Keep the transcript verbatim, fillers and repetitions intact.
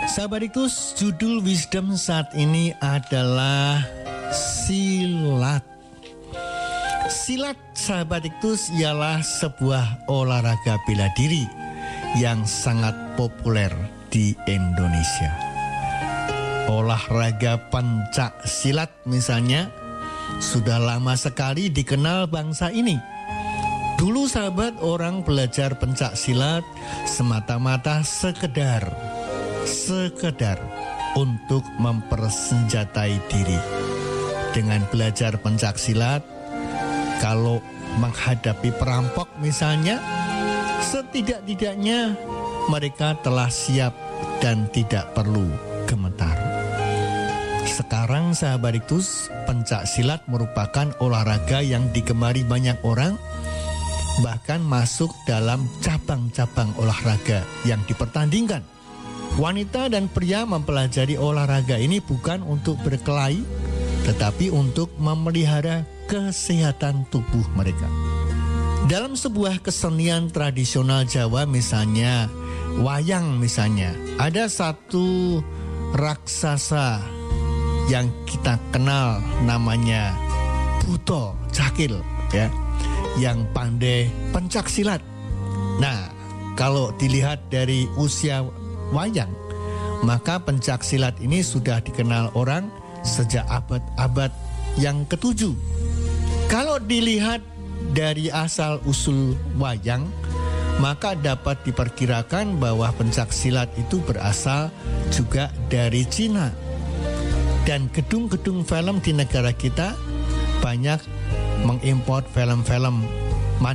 Sahabat Iktus, judul Wisdom saat ini adalah silat. Silat, sahabat Iktus, ialah sebuah olahraga bela diri yang sangat populer di Indonesia. Olahraga pencak silat misalnya sudah lama sekali dikenal bangsa ini. Dulu sahabat, orang belajar pencak silat semata-mata sekedar sekedar untuk mempersenjatai diri. Dengan belajar pencak silat, kalau menghadapi perampok misalnya, setidak-tidaknya mereka telah siap dan tidak perlu gemetar. Sekarang sahabat Iktus, pencak silat merupakan olahraga yang digemari banyak orang, bahkan masuk dalam cabang-cabang olahraga yang dipertandingkan. Wanita dan pria mempelajari olahraga ini bukan untuk berkelahi, tetapi untuk memelihara kesehatan tubuh mereka. Dalam sebuah kesenian tradisional Jawa misalnya, wayang misalnya, ada satu raksasa yang kita kenal namanya Buto Cakil, ya, yang pandai pencak silat. Nah, kalau dilihat dari usia wayang, maka pencak silat ini sudah dikenal orang sejak abad-abad yang ketujuh. Kalau dilihat dari asal usul wayang, maka dapat diperkirakan bahwa pencak silat itu berasal juga dari Cina. Dan gedung-gedung film di negara kita banyak mengimpor film-film